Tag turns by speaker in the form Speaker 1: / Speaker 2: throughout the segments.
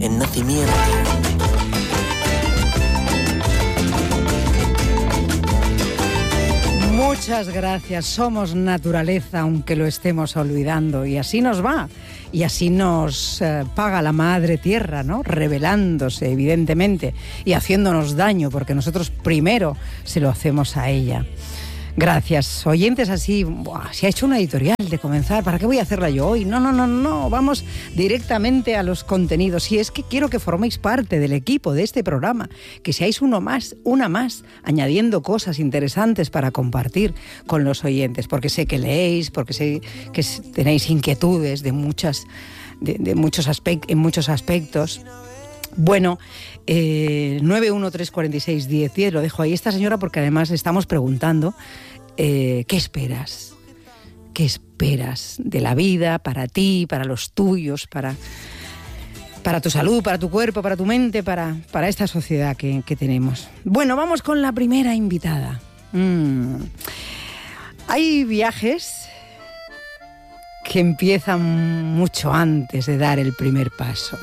Speaker 1: en nacimiento.
Speaker 2: Muchas gracias, somos naturaleza aunque lo estemos olvidando, y así nos va, y así nos paga la Madre Tierra, ¿no? Revelándose evidentemente y haciéndonos daño, porque nosotros primero se lo hacemos a ella. Gracias, oyentes, así, se ha hecho una editorial de comenzar, ¿para qué voy a hacerla yo hoy? No, vamos directamente a los contenidos, y es que quiero que forméis parte del equipo de este programa, que seáis una más, añadiendo cosas interesantes para compartir con los oyentes, porque sé que leéis, porque sé que tenéis inquietudes en muchos aspectos. Bueno, 913461010, lo dejo ahí esta señora porque además estamos preguntando ¿qué esperas? ¿Qué esperas de la vida, para ti, para los tuyos, para tu salud, para tu cuerpo, para tu mente, para esta sociedad que tenemos? Bueno, vamos con la primera invitada. Hay viajes que empiezan mucho antes de dar el primer paso.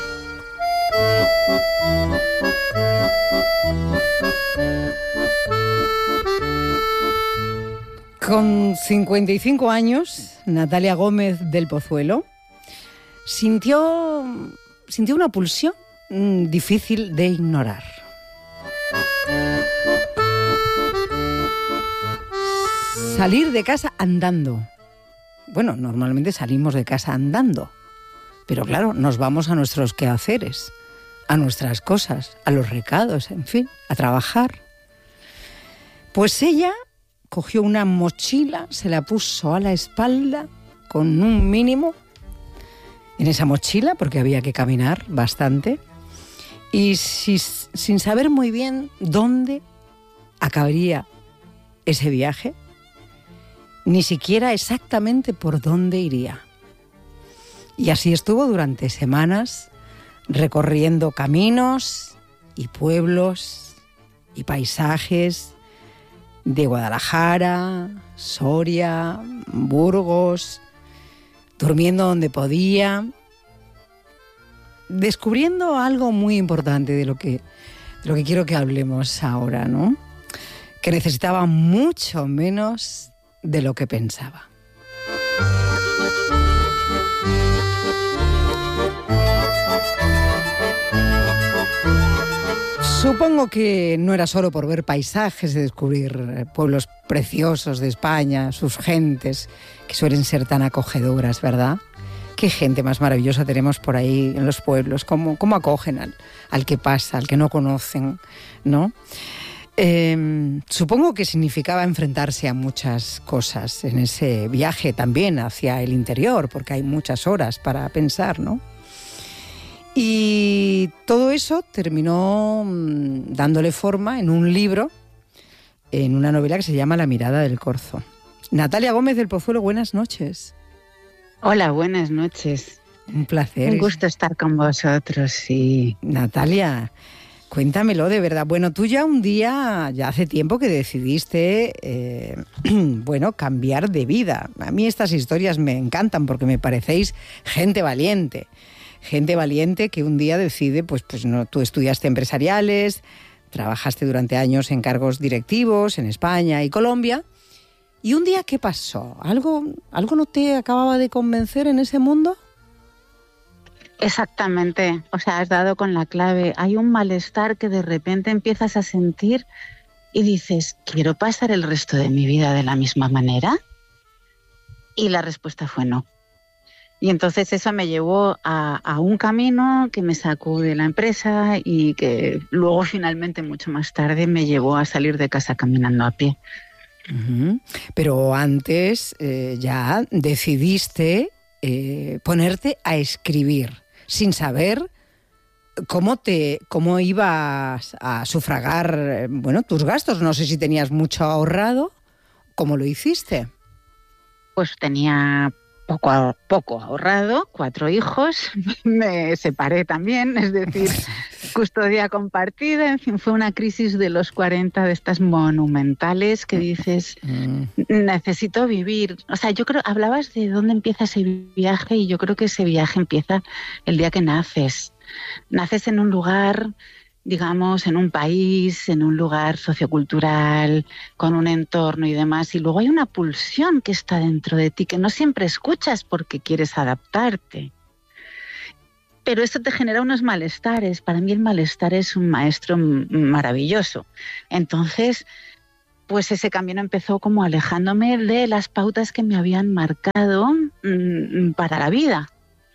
Speaker 2: Con 55 años, Natalia Gómez del Pozuelo sintió una pulsión difícil de ignorar. Salir de casa andando. Bueno, normalmente salimos de casa andando, pero claro, nos vamos a nuestros quehaceres, a nuestras cosas, a los recados, en fin, a trabajar. Pues ella cogió una mochila, se la puso a la espalda con un mínimo en esa mochila, porque había que caminar bastante, y sin saber muy bien dónde acabaría ese viaje, ni siquiera exactamente por dónde iría. Y así estuvo durante semanas, recorriendo caminos y pueblos y paisajes de Guadalajara, Soria, Burgos, durmiendo donde podía, descubriendo algo muy importante de lo que quiero que hablemos ahora, ¿no? Que necesitaba mucho menos de lo que pensaba. Supongo que no era solo por ver paisajes y descubrir pueblos preciosos de España, sus gentes, que suelen ser tan acogedoras, ¿verdad? Qué gente más maravillosa tenemos por ahí en los pueblos, cómo acogen al que pasa, al que no conocen, ¿no? Supongo que significaba enfrentarse a muchas cosas en ese viaje también hacia el interior, porque hay muchas horas para pensar, ¿no? Y todo eso terminó dándole forma en un libro, en una novela que se llama La mirada del corzo. Natalia Gómez del Pozuelo, buenas noches.
Speaker 3: Hola, buenas noches.
Speaker 2: Un placer.
Speaker 3: Un gusto estar con vosotros, sí.
Speaker 2: Natalia, cuéntamelo de verdad. Bueno, tú ya un día, ya hace tiempo que decidiste, cambiar de vida. A mí estas historias me encantan porque me parecéis gente valiente. Gente valiente que un día decide, tú estudiaste empresariales, trabajaste durante años en cargos directivos en España y Colombia, y un día, ¿qué pasó? ¿Algo no te acababa de convencer en ese mundo?
Speaker 3: Exactamente, has dado con la clave. Hay un malestar que de repente empiezas a sentir y dices, ¿quiero pasar el resto de mi vida de la misma manera? Y la respuesta fue no. Y entonces eso me llevó a un camino que me sacó de la empresa y que luego finalmente, mucho más tarde, me llevó a salir de casa caminando a pie.
Speaker 2: Uh-huh. Pero antes ya decidiste ponerte a escribir sin saber cómo ibas a sufragar tus gastos. No sé si tenías mucho ahorrado. ¿Cómo lo hiciste?
Speaker 3: Pues tenía poco ahorrado, 4 hijos, me separé también, es decir, custodia compartida, en fin, fue una crisis de los 40 de estas monumentales que dices, necesito vivir. Yo creo, hablabas de dónde empieza ese viaje y yo creo que ese viaje empieza el día que naces. Naces en un lugar, digamos, en un país, en un lugar sociocultural, con un entorno y demás, y luego hay una pulsión que está dentro de ti, que no siempre escuchas porque quieres adaptarte. Pero esto te genera unos malestares. Para mí el malestar es un maestro maravilloso. Entonces, pues ese camino empezó como alejándome de las pautas que me habían marcado para la vida.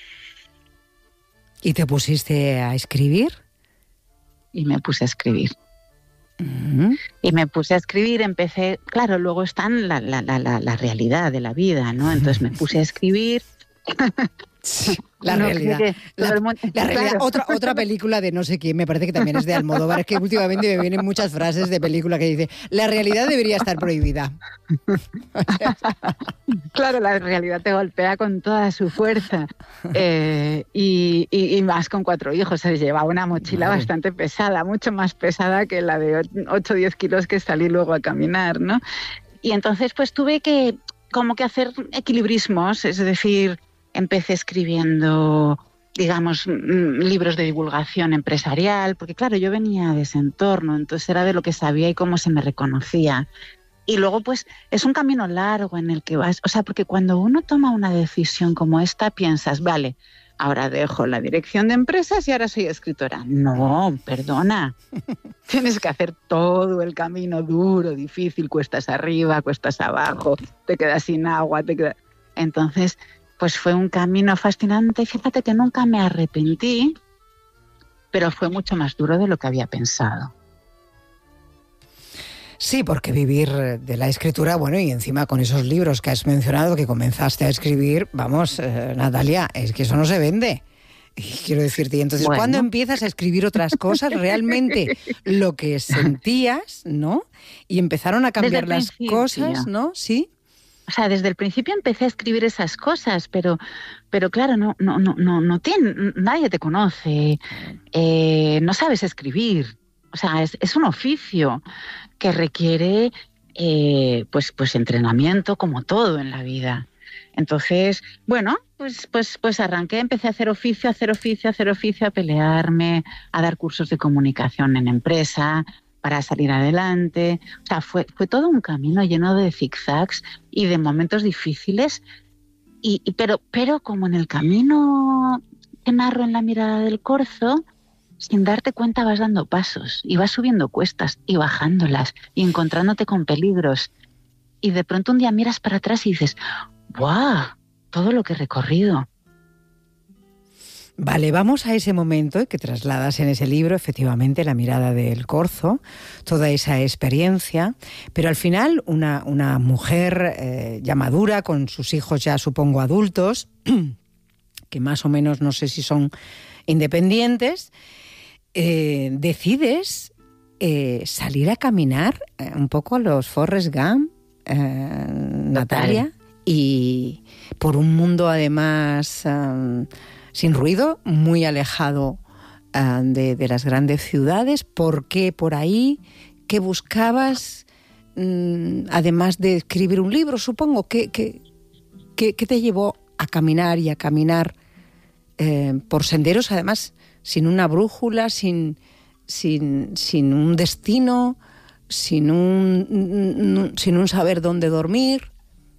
Speaker 2: ¿Y te pusiste a escribir?
Speaker 3: Y me puse a escribir.
Speaker 2: Uh-huh.
Speaker 3: Y me puse a escribir, empecé... Claro, luego está la realidad de la vida, ¿no? Entonces me puse a escribir...
Speaker 2: La realidad. La realidad.
Speaker 3: Claro.
Speaker 2: Otra película de no sé quién, me parece que también es de Almodóvar. Es que últimamente me vienen muchas frases de película que dice: la realidad debería estar prohibida.
Speaker 3: Claro, la realidad te golpea con toda su fuerza. Y más con 4 hijos. Se llevaba una mochila bastante pesada, mucho más pesada que la de 8 o 10 kilos que salí luego a caminar, ¿no? Y entonces pues tuve que como que hacer equilibrismos, es decir... Empecé escribiendo, digamos, libros de divulgación empresarial, porque claro, yo venía de ese entorno, entonces era de lo que sabía y cómo se me reconocía. Y luego, pues, es un camino largo en el que vas, o sea, porque cuando uno toma una decisión como esta, piensas, vale, ahora dejo la dirección de empresas y ahora soy escritora. No, perdona. Tienes que hacer todo el camino duro, difícil, cuestas arriba, cuestas abajo, te quedas sin agua, Entonces... pues fue un camino fascinante. Fíjate que nunca me arrepentí, pero fue mucho más duro de lo que había pensado.
Speaker 2: Sí, porque vivir de la escritura, bueno, y encima con esos libros que has mencionado, que comenzaste a escribir, vamos, Natalia, es que eso no se vende. Quiero decirte, y entonces, bueno, ¿cuándo empiezas a escribir otras cosas? Realmente lo que sentías, ¿no? Y empezaron a cambiar las cosas, ¿no? Sí.
Speaker 3: O sea, desde el principio empecé a escribir esas cosas, pero claro, nadie te conoce, no sabes escribir. O sea, es un oficio que requiere pues entrenamiento, como todo en la vida. Entonces, bueno, pues arranqué, empecé a hacer oficio, a pelearme, a dar cursos de comunicación en empresa, para salir adelante. O sea, fue todo un camino lleno de zigzags y de momentos difíciles, pero como en el camino que narro en La mirada del corzo, sin darte cuenta vas dando pasos y vas subiendo cuestas y bajándolas y encontrándote con peligros. Y de pronto un día miras para atrás y dices, ¡guau! Todo lo que he recorrido.
Speaker 2: Vale, vamos a ese momento que trasladas en ese libro, efectivamente, La mirada del corzo, toda esa experiencia, pero al final una mujer ya madura, con sus hijos ya supongo adultos, que más o menos no sé si son independientes, decides salir a caminar un poco a los Forrest Gump, Natalia, y por un mundo además... sin ruido, muy alejado de las grandes ciudades. ¿Por qué por ahí? ¿Qué buscabas? Además de escribir un libro, supongo. ¿Qué te llevó a caminar y a caminar por senderos, además, sin una brújula, sin un destino, sin un saber dónde dormir?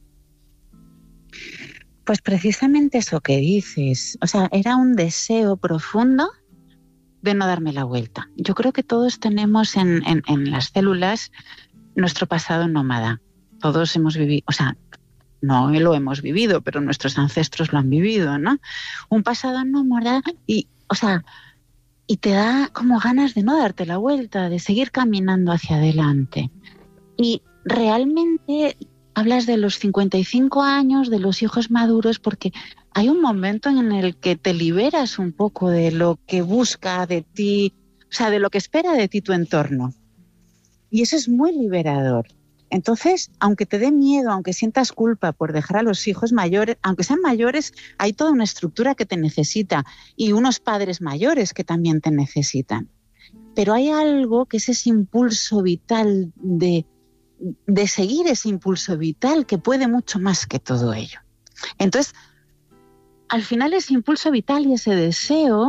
Speaker 3: Pues precisamente eso que dices, o sea, era un deseo profundo de no darme la vuelta. Yo creo que todos tenemos en las células nuestro pasado nómada. Todos hemos vivido, o sea, no lo hemos vivido, pero nuestros ancestros lo han vivido, ¿no? Un pasado nómada y te da como ganas de no darte la vuelta, de seguir caminando hacia adelante. Y realmente... hablas de los 55 años, de los hijos maduros, porque hay un momento en el que te liberas un poco de lo que busca de ti, o sea, de lo que espera de ti tu entorno. Y eso es muy liberador. Entonces, aunque te dé miedo, aunque sientas culpa por dejar a los hijos mayores, aunque sean mayores, hay toda una estructura que te necesita y unos padres mayores que también te necesitan. Pero hay algo que es ese impulso vital de seguir ese impulso vital que puede mucho más que todo ello. Entonces, al final ese impulso vital y ese deseo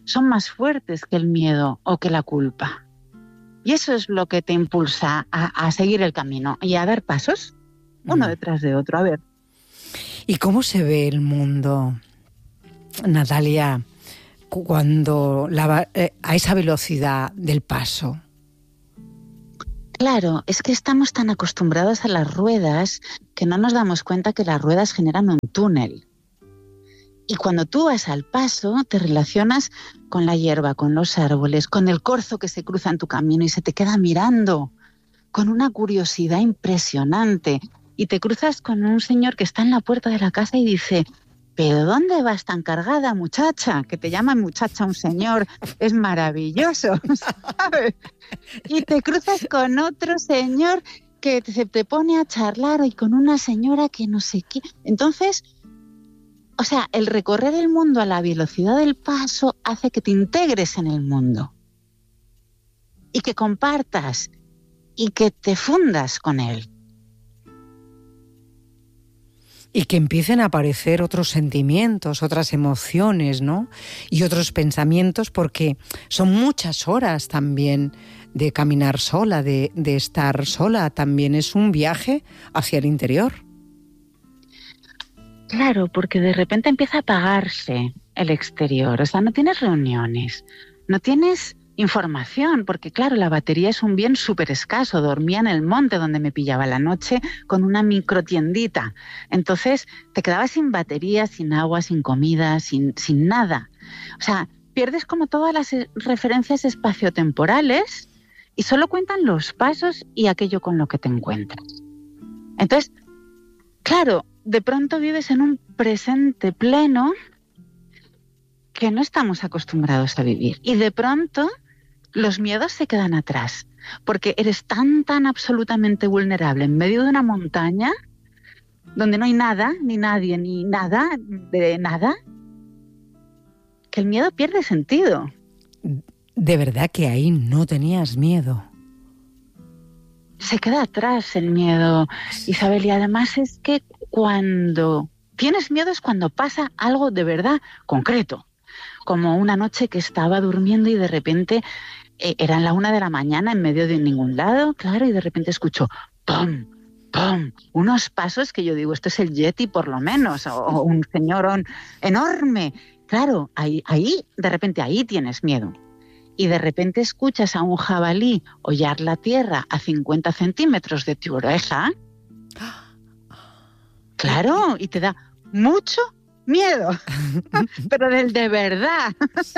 Speaker 3: son más fuertes que el miedo o que la culpa. Y eso es lo que te impulsa a seguir el camino y a dar pasos uno detrás de otro. A ver.
Speaker 2: ¿Y cómo se ve el mundo, Natalia, cuando a esa velocidad del paso?
Speaker 3: Claro, es que estamos tan acostumbrados a las ruedas que no nos damos cuenta que las ruedas generan un túnel. Y cuando tú vas al paso, te relacionas con la hierba, con los árboles, con el corzo que se cruza en tu camino y se te queda mirando con una curiosidad impresionante. Y te cruzas con un señor que está en la puerta de la casa y dice: ¿pero dónde vas tan cargada, muchacha? Que te llama muchacha un señor, es maravilloso, ¿sabes? Y te cruzas con otro señor que se te pone a charlar y con una señora que no sé qué. Entonces, o sea, el recorrer el mundo a la velocidad del paso hace que te integres en el mundo y que compartas y que te fundas con él.
Speaker 2: Y que empiecen a aparecer otros sentimientos, otras emociones, ¿no? Y otros pensamientos, porque son muchas horas también de caminar sola, de estar sola. También es un viaje hacia el interior.
Speaker 3: Claro, porque de repente empieza a apagarse el exterior. O sea, no tienes reuniones, no tienes información, porque claro, la batería es un bien súper escaso. Dormía en el monte donde me pillaba la noche con una microtiendita. Entonces te quedabas sin batería, sin agua, sin comida, sin nada. O sea, pierdes como todas las referencias espaciotemporales y solo cuentan los pasos y aquello con lo que te encuentras. Entonces, claro, de pronto vives en un presente pleno que no estamos acostumbrados a vivir. Y de pronto los miedos se quedan atrás, porque eres tan absolutamente vulnerable en medio de una montaña donde no hay nada, ni nadie, ni nada, de nada, que el miedo pierde sentido.
Speaker 2: De verdad que ahí no tenías miedo.
Speaker 3: Se queda atrás el miedo, Isabel, y además es que cuando tienes miedo es cuando pasa algo de verdad concreto, como una noche que estaba durmiendo y de repente eran la 1 de la mañana en medio de ningún lado, claro, y de repente escucho ¡pum! ¡Pum! Unos pasos que yo digo, esto es el Yeti por lo menos, o un señorón enorme. Claro, ahí, de repente ahí tienes miedo. Y de repente escuchas a un jabalí hollar la tierra a 50 centímetros de tu oreja. Claro, y te da mucho miedo, pero del de verdad.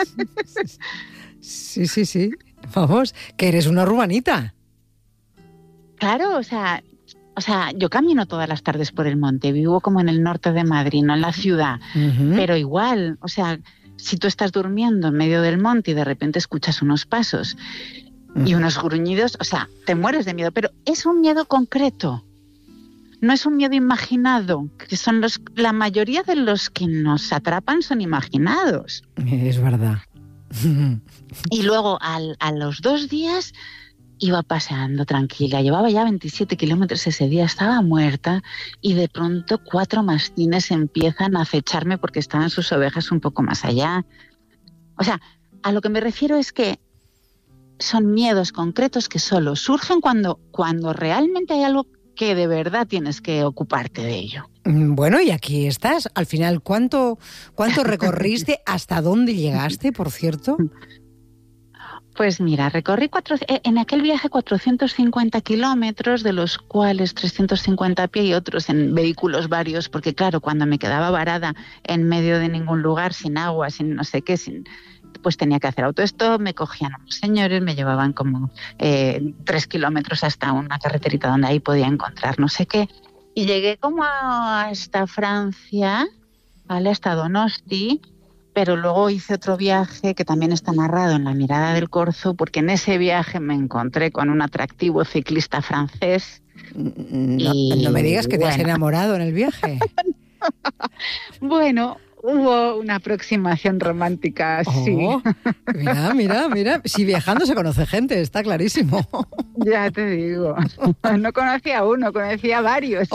Speaker 2: Sí. Vamos, que eres una urbanita.
Speaker 3: Claro, o sea, yo camino todas las tardes por el monte, vivo como en el norte de Madrid, no en la ciudad, pero igual, o sea, si tú estás durmiendo en medio del monte y de repente escuchas unos pasos y unos gruñidos, o sea, te mueres de miedo, pero es un miedo concreto. No es un miedo imaginado, que son la mayoría de los que nos atrapan son imaginados.
Speaker 2: Es verdad.
Speaker 3: Y luego a los 2 días iba paseando tranquila, llevaba ya 27 kilómetros ese día, estaba muerta y de pronto 4 mastines empiezan a acecharme porque estaban sus ovejas un poco más allá. O sea, a lo que me refiero es que son miedos concretos que solo surgen cuando realmente hay algo que de verdad tienes que ocuparte de ello.
Speaker 2: Bueno, y aquí estás. Al final, ¿cuánto recorriste? ¿Hasta dónde llegaste, por cierto?
Speaker 3: Pues mira, recorrí en aquel viaje 450 kilómetros, de los cuales 350 a pie y otros en vehículos varios, porque claro, cuando me quedaba varada en medio de ningún lugar, sin agua, sin no sé qué, pues tenía que hacer autostop, me cogían unos señores, me llevaban como 3 kilómetros hasta una carreterita donde ahí podía encontrar no sé qué. Y llegué como hasta Francia, ¿vale? Hasta Donosti, pero luego hice otro viaje que también está narrado en La mirada del corzo, porque en ese viaje me encontré con un atractivo ciclista francés.
Speaker 2: No me digas que te has enamorado en el viaje.
Speaker 3: Bueno, hubo una aproximación romántica, sí.
Speaker 2: Mira. Si viajando se conoce gente, está clarísimo.
Speaker 3: Ya te digo. No conocía uno, conocía varios.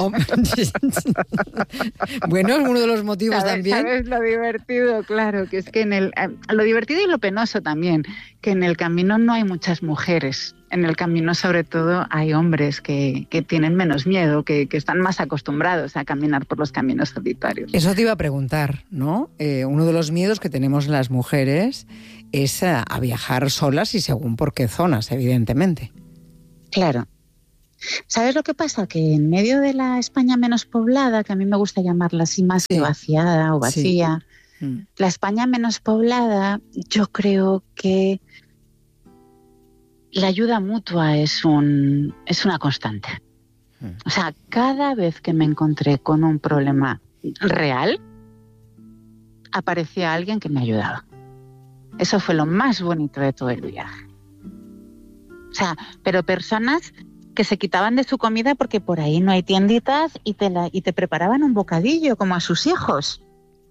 Speaker 2: Bueno, es uno de los motivos también.
Speaker 3: ¿Sabes lo divertido? Claro, que es que lo divertido y lo penoso también, que en el camino no hay muchas mujeres. En el camino, sobre todo, hay hombres que tienen menos miedo, que están más acostumbrados a caminar por los caminos solitarios.
Speaker 2: Eso te iba a preguntar, ¿no? Uno de los miedos que tenemos las mujeres es a viajar solas y según por qué zonas, evidentemente.
Speaker 3: Claro. ¿Sabes lo que pasa? Que en medio de la España menos poblada, que a mí me gusta llamarla así más que vaciada o vacía, la España menos poblada, yo creo que la ayuda mutua es una constante. O sea, cada vez que me encontré con un problema real, aparecía alguien que me ayudaba. Eso fue lo más bonito de todo el viaje. O sea, pero personas que se quitaban de su comida porque por ahí no hay tienditas y te preparaban un bocadillo como a sus hijos.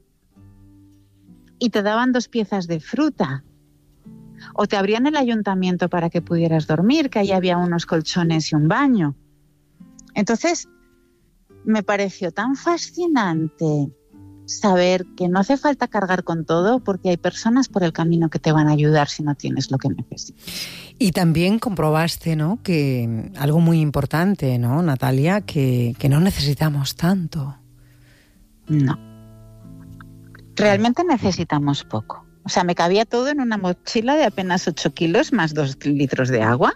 Speaker 3: Y te daban 2 piezas de fruta. O te abrían el ayuntamiento para que pudieras dormir, que ahí había unos colchones y un baño. Entonces, me pareció tan fascinante saber que no hace falta cargar con todo porque hay personas por el camino que te van a ayudar si no tienes lo que necesitas.
Speaker 2: Y también comprobaste, ¿no?, que algo muy importante, ¿no, Natalia? Que no necesitamos tanto.
Speaker 3: No. Realmente necesitamos poco. O sea, me cabía todo en una mochila de apenas 8 kilos más 2 litros de agua.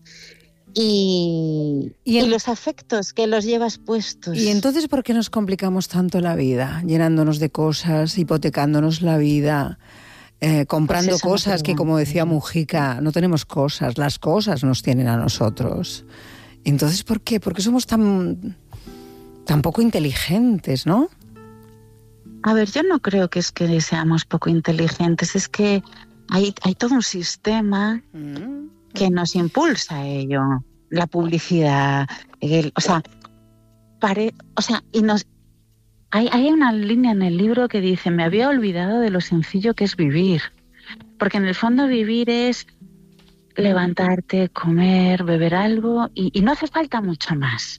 Speaker 3: Y los afectos que los llevas puestos.
Speaker 2: ¿Y entonces por qué nos complicamos tanto la vida? Llenándonos de cosas, hipotecándonos la vida, comprando cosas que, como decía Mujica, no tenemos cosas, las cosas nos tienen a nosotros. Entonces, ¿por qué? Porque somos tan poco inteligentes, ¿no?
Speaker 3: A ver, yo no creo que es que seamos poco inteligentes, es que hay todo un sistema que nos impulsa a ello. La publicidad, hay una línea en el libro que dice: me había olvidado de lo sencillo que es vivir. Porque en el fondo vivir es levantarte, comer, beber algo y no hace falta mucho más.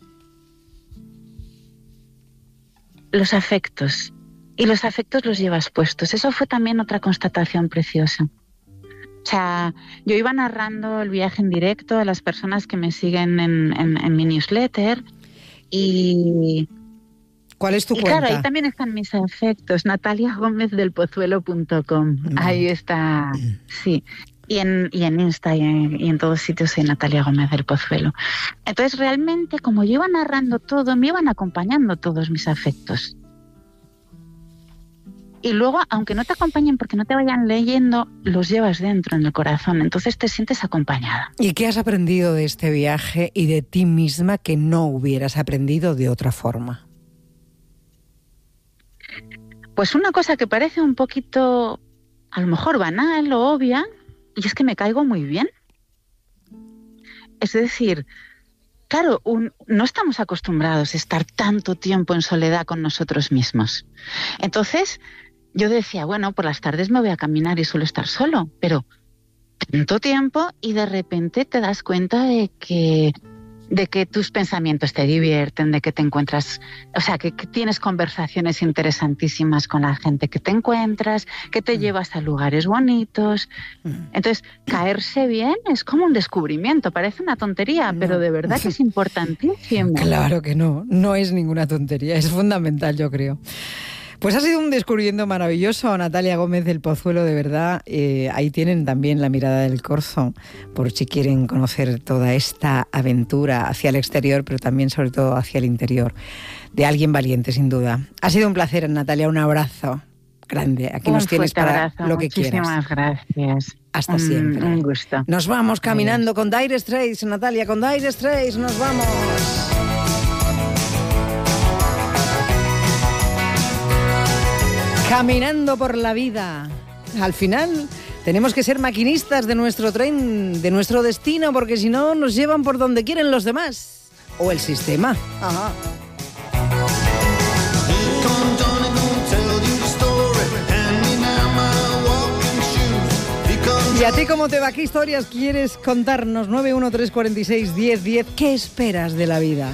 Speaker 3: Los afectos. Y los afectos los llevas puestos. Eso fue también otra constatación preciosa. O sea, yo iba narrando el viaje en directo a las personas que me siguen en mi newsletter y...
Speaker 2: ¿Cuál es tu cuenta?
Speaker 3: Claro, ahí también están mis afectos, nataliagomezdelpozuelo.com. Ahí está, sí. Y en Insta y en todos sitios soy Natalia Gómez del Pozuelo. Entonces, realmente, como yo iba narrando todo, me iban acompañando todos mis afectos. Y luego, aunque no te acompañen porque no te vayan leyendo, los llevas dentro en el corazón. Entonces te sientes acompañada.
Speaker 2: ¿Y qué has aprendido de este viaje y de ti misma que no hubieras aprendido de otra forma?
Speaker 3: Pues una cosa que parece un poquito, a lo mejor banal o obvia, y es que me caigo muy bien. Es decir, claro, no estamos acostumbrados a estar tanto tiempo en soledad con nosotros mismos. Entonces, yo decía, bueno, por las tardes me voy a caminar y suelo estar solo, pero tanto tiempo y de repente te das cuenta de que tus pensamientos te divierten, de que te encuentras, o sea, que tienes conversaciones interesantísimas con la gente que te encuentras, que te llevas a lugares bonitos. Entonces, caerse bien es como un descubrimiento, parece una tontería, pero de verdad que es importantísimo.
Speaker 2: Claro que no es ninguna tontería, es fundamental, yo creo. Pues ha sido un descubrimiento maravilloso, Natalia Gómez del Pozuelo, de verdad. Ahí tienen también La mirada del corzo, por si quieren conocer toda esta aventura hacia el exterior, pero también sobre todo hacia el interior, de alguien valiente, sin duda. Ha sido un placer, Natalia, un abrazo grande. Aquí nos tienes para
Speaker 3: abrazo,
Speaker 2: lo que quieras.
Speaker 3: Muchísimas gracias.
Speaker 2: Hasta siempre.
Speaker 3: Un gusto.
Speaker 2: Nos vamos caminando con Dire Straits, Natalia, con Dire Straits, nos vamos. Caminando por la vida. Al final tenemos que ser maquinistas de nuestro tren, de nuestro destino, porque si no nos llevan por donde quieren los demás. O el sistema. Ajá. ¿Y a ti cómo te va? ¿Qué historias quieres contarnos? 913461010. ¿Qué esperas de la vida?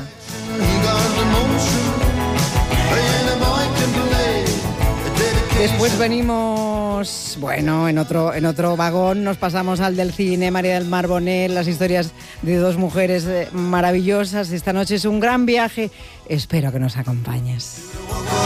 Speaker 2: Después venimos, bueno, en otro vagón nos pasamos al del cine, María del Mar Bonet, las historias de dos mujeres maravillosas. Esta noche es un gran viaje. Espero que nos acompañes.